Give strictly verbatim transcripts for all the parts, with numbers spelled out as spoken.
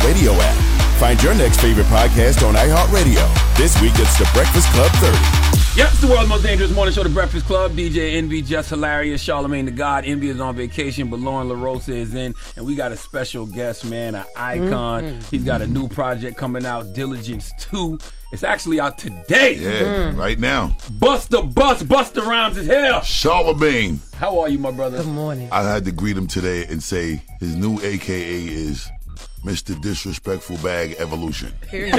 Radio app. Find your next favorite podcast on iHeartRadio. This week, it's The Breakfast Club thirty. Yep, it's the world's most dangerous morning show, The Breakfast Club. D J Envy, just hilarious. Charlamagne the God. Envy is on vacation, but Lauren LaRosa is in. And we got a special guest, man, an icon. Mm-hmm. He's got a new project coming out, Diligence two. It's actually out today. Yeah, mm. right now. Busta Bus, Busta Rhymes is here. Charlamagne. How are you, my brother? Good morning. I had to greet him today and say his new A K A is Mister Disrespectful Bag Evolution. Period. You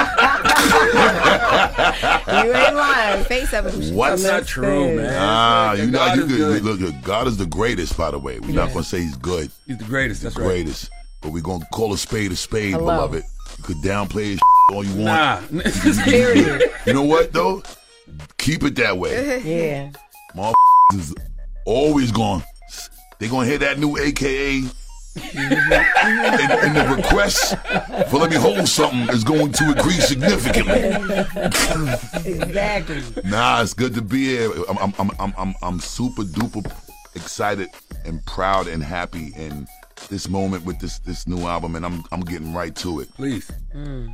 ain't lying. Face evolution. What's not true, man? Ah, you know, you good. Look, look, God is the greatest, by the way. We're yeah. not going to say he's good. He's the greatest, that's the right. greatest. But we're going to call a spade a spade, Hello. beloved. You could downplay his all you want. Nah. Period. You know what, though? Keep it that way. Yeah. Motherfuckers is always going, they're going to hear that new A K A. and, and the request for let me hold something is going to increase significantly. Exactly. Nah, it's good to be here. I'm, I'm, I'm, I'm, I'm, I'm super duper excited and proud and happy in this moment with this, this new album, and I'm, I'm getting right to it. Please. Mm.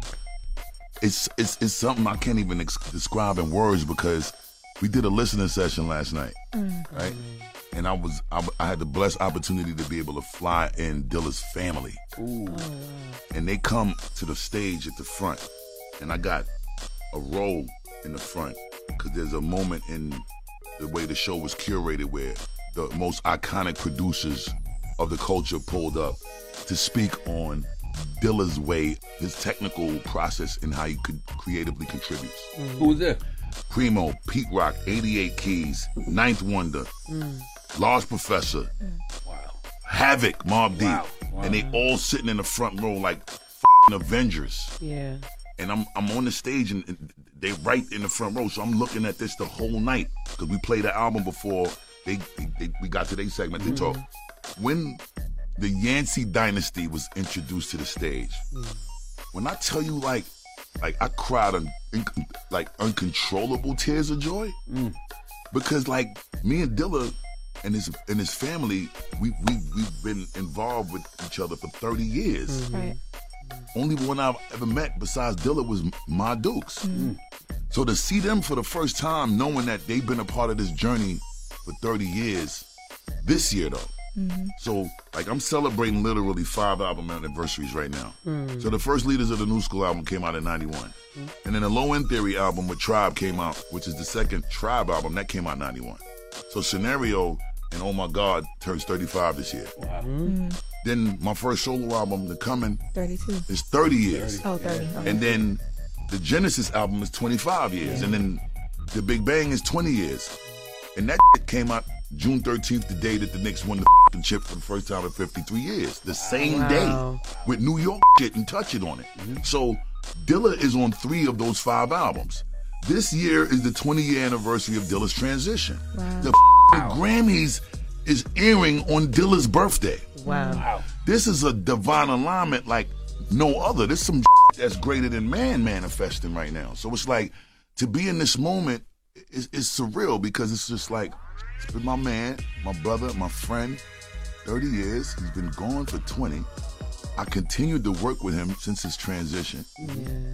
It's, it's, it's something I can't even ex- describe in words because we did a listening session last night, mm. right? And I was I, I had the blessed opportunity to be able to fly in Dilla's family. Ooh. Oh. And they come to the stage at the front. And I got a role in the front because there's a moment in the way the show was curated where the most iconic producers of the culture pulled up to speak on Dilla's way, his technical process, and how he could creatively contribute. Mm-hmm. Who was there? Primo, Pete Rock, eighty-eight Keys, Ninth Wonder, mm. Large Professor, mm. wow. Havoc, Mobb Deep, wow. Wow. And they all sitting in the front row like f***ing Avengers. Yeah. And I'm I'm on the stage and, and they right in the front row, so I'm looking at this the whole night because we played the album before they, they, they we got to their segment. Mm. They talk when the Yancey Dynasty was introduced to the stage. Mm. When I tell you like. Like, I cried on, in, like, uncontrollable tears of joy. Mm. Because, like, me and Dilla and his and his family, we, we, we've been involved with each other for thirty years. Mm-hmm. Right. Only one I've ever met besides Dilla was Ma Dukes. Mm. So to see them for the first time, knowing that they've been a part of this journey for thirty years, this year, though. Mm-hmm. So, like, I'm celebrating literally five album anniversaries right now. Mm. So the first Leaders of the New School album came out in ninety-one. Mm. And then the Low End Theory album with Tribe came out, which is the second Tribe album, that came out in ninety-one. So Scenario and Oh My God turns thirty-five this year. Wow. Mm. Then my first solo album, The Coming, thirty-two. is thirty years. thirty. Oh, thirty. Okay. And then the Genesis album is twenty-five years. Yeah. And then The Big Bang is twenty years. And that came out June thirteenth, the day that the Knicks won the f***ing chip for the first time in fifty-three years. The same wow. day with New York shit and Touch It on it. Mm-hmm. So Dilla is on three of those five albums. This year is the twenty-year anniversary of Dilla's transition. Wow. The wow. Grammys is airing on Dilla's birthday. Wow. wow. This is a divine alignment like no other. This is some that's greater than man manifesting right now. So it's like, to be in this moment is, is surreal because it's just like, it's been my man, my brother, my friend, thirty years. He's been gone for twenty. I continued to work with him since his transition. Yeah.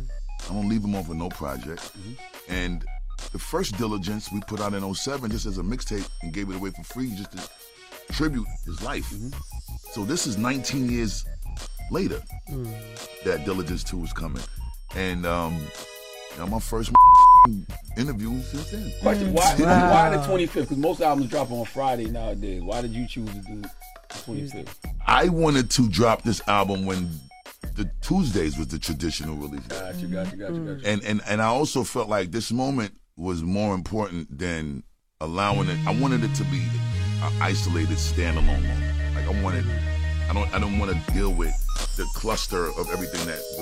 I don't leave him off of no project. Mm-hmm. And the first Diligence we put out in oh seven just as a mixtape and gave it away for free just to tribute his life. Mm-hmm. So this is nineteen years later mm. that Diligence two is coming. And um, you know, my first interview since then. Question, why, wow. why the twenty-fifth? Because most albums drop on Friday nowadays. Why did you choose to do the twenty-fifth? I wanted to drop this album when the Tuesdays was the traditional release. Gotcha, gotcha, gotcha, gotcha. And, and, and I also felt like this moment was more important than allowing it. I wanted it to be an isolated, standalone moment. Like I wanted, I don't, I don't want to deal with the cluster of everything that